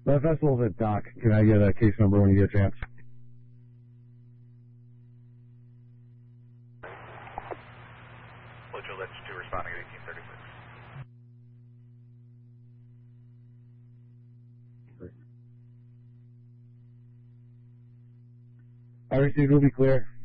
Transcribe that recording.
The festival's at Dock. Can I get a case number when you get a chance? Lojo Ledge 2 responding at 1836. I received will be clear.